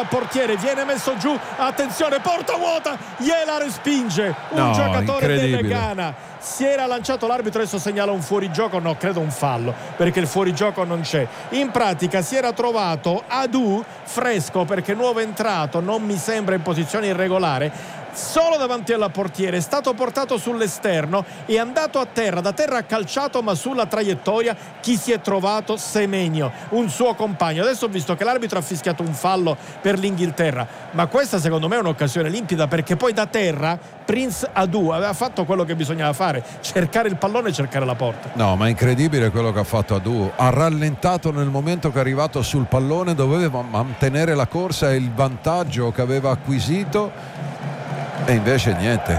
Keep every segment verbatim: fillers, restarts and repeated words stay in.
al portiere, viene messo giù, attenzione, porta vuota, gliela respinge un no, giocatore del Ghana. Si era lanciato l'arbitro, adesso segnala un fuorigioco, no, credo un fallo, perché il fuorigioco non c'è. In pratica si era trovato Adu fresco, perché nuovo entrato, non mi sembra in posizione irregolare, solo davanti alla portiere, è stato portato sull'esterno, è andato a terra, da terra ha calciato, ma sulla traiettoria chi si è trovato? Semenyo, un suo compagno. Adesso ho visto che l'arbitro ha fischiato un fallo per l'Inghilterra, ma questa secondo me è un'occasione limpida, perché poi da terra Prince Adu aveva fatto quello che bisognava fare, cercare il pallone e cercare la porta. No, ma è incredibile quello che ha fatto Adu, ha rallentato nel momento che è arrivato sul pallone, doveva mantenere la corsa e il vantaggio che aveva acquisito, e invece niente,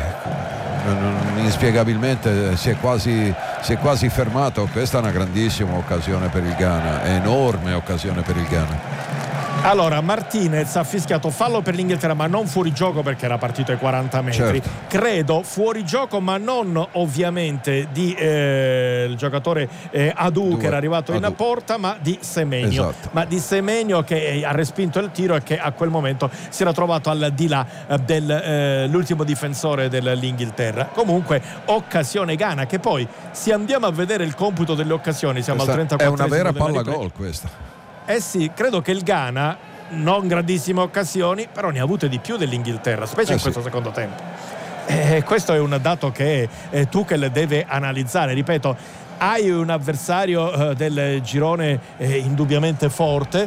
inspiegabilmente si è quasi, si è quasi fermato. Questa è una grandissima occasione per il Ghana, enorme occasione per il Ghana. Allora, Martinez ha fischiato fallo per l'Inghilterra, ma non fuorigioco, perché era partito ai quaranta metri. Certo. Credo fuorigioco, ma non ovviamente di eh, il giocatore eh, Adu, Due. che era arrivato Adu. in porta, ma di Semenyo. Esatto. Ma di Semenyo, che ha respinto il tiro e che a quel momento si era trovato al di là eh, dell'ultimo eh, difensore dell'Inghilterra. Comunque, occasione Ghana, che poi, se andiamo a vedere il computo delle occasioni, siamo questa al trentaquattresimo. È una vera palla gol questa. Eh sì, credo che il Ghana, non grandissime occasioni, però ne ha avute di più dell'Inghilterra, specie eh in questo sì. secondo tempo. E questo è un dato che eh, Tuchel deve analizzare. Ripeto, hai un avversario eh, del girone eh, indubbiamente forte,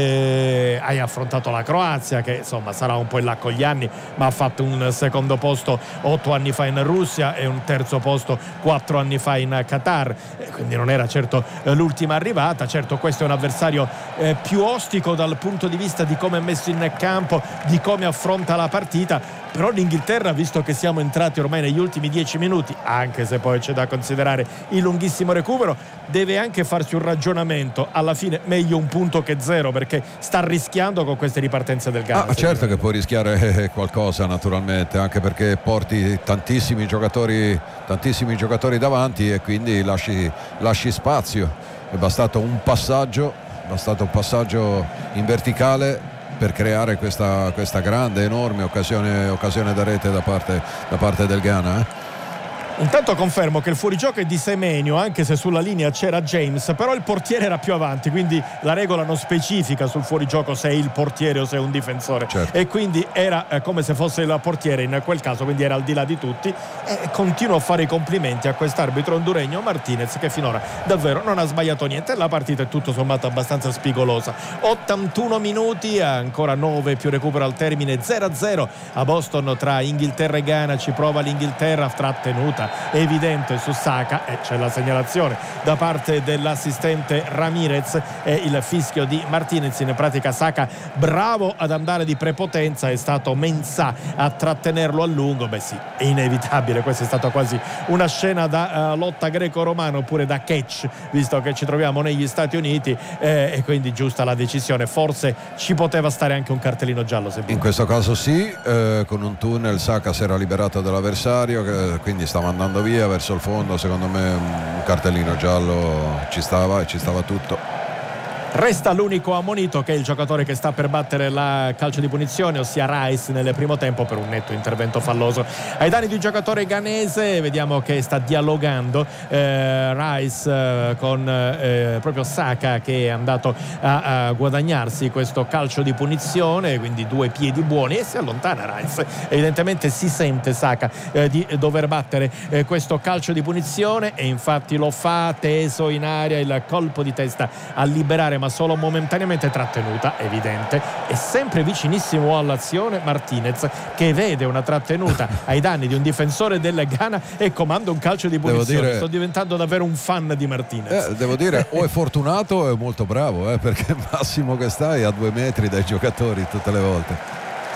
eh, hai affrontato la Croazia, che insomma sarà un po' in là con gli anni, ma ha fatto un secondo posto otto anni fa in Russia e un terzo posto quattro anni fa in Qatar, eh, quindi non era certo eh, l'ultima arrivata. Certo, questo è un avversario eh, più ostico dal punto di vista di come è messo in campo, di come affronta la partita. Però l'Inghilterra, visto che siamo entrati ormai negli ultimi dieci minuti, anche se poi c'è da considerare il lunghissimo recupero, deve anche farsi un ragionamento. Alla fine meglio un punto che zero, perché sta rischiando con queste ripartenze del Ghana. Ah, certo che puoi rischiare qualcosa, naturalmente, anche perché porti tantissimi giocatori tantissimi giocatori davanti e quindi lasci, lasci spazio. È bastato un passaggio è bastato un passaggio in verticale per creare questa, questa grande, enorme occasione, occasione da rete da parte, da parte del Ghana. Eh? Intanto confermo che il fuorigioco è di Semenyo, anche se sulla linea c'era James, però il portiere era più avanti, quindi la regola non specifica sul fuorigioco se è il portiere o se è un difensore. Certo. E quindi era eh, come se fosse il portiere in quel caso, quindi era al di là di tutti. E continuo a fare i complimenti a quest'arbitro honduregno Martinez, che finora davvero non ha sbagliato niente. La partita è tutto sommato abbastanza spigolosa. ottantuno minuti, ancora nove più recupero al termine, zero a zero a Boston tra Inghilterra e Ghana. Ci prova l'Inghilterra, trattenuta evidente su Saka, e c'è la segnalazione da parte dell'assistente Ramirez e il fischio di Martinez. In pratica Saka, bravo ad andare di prepotenza, è stato Mensah a trattenerlo a lungo. Beh sì, è inevitabile, questa è stata quasi una scena da uh, lotta greco-romana, oppure da catch, visto che ci troviamo negli Stati Uniti, eh, e quindi giusta la decisione. Forse ci poteva stare anche un cartellino giallo, se in questo caso sì, eh, con un tunnel Saka si era liberato dall'avversario, che quindi stava andando via verso il fondo. Secondo me un cartellino giallo ci stava e ci stava tutto. Resta l'unico ammonito, che è il giocatore che sta per battere la calcio di punizione, ossia Rice, nel primo tempo, per un netto intervento falloso ai danni di un giocatore ghanese. Vediamo che sta dialogando eh, Rice eh, con eh, proprio Saka, che è andato a, a guadagnarsi questo calcio di punizione, quindi due piedi buoni, e si allontana Rice. Evidentemente si sente Saka eh, di dover battere eh, questo calcio di punizione, e infatti lo fa, teso in aria il colpo di testa a liberare, ma solo momentaneamente trattenuta, evidente. È sempre vicinissimo all'azione Martinez, che vede una trattenuta ai danni di un difensore del Ghana e comanda un calcio di punizione. Dire, sto diventando davvero un fan di Martinez. Eh, devo dire, o è fortunato o è molto bravo, eh, perché massimo che stai a due metri dai giocatori tutte le volte.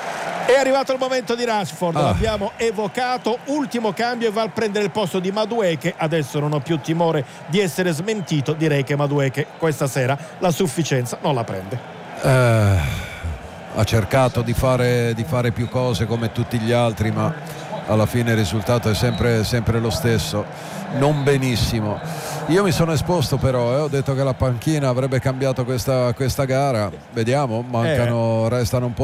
È arrivato il momento di Rashford, ah. l'abbiamo evocato, ultimo cambio, e va a prendere il posto di Madueke. Adesso non ho più timore di essere smentito, direi che Madueke questa sera la sufficienza non la prende. Eh, ha cercato di fare, di fare più cose come tutti gli altri, ma alla fine il risultato è sempre, sempre lo stesso, non benissimo. Io mi sono esposto però, eh, ho detto che la panchina avrebbe cambiato questa, questa gara, vediamo, mancano, eh. restano un po'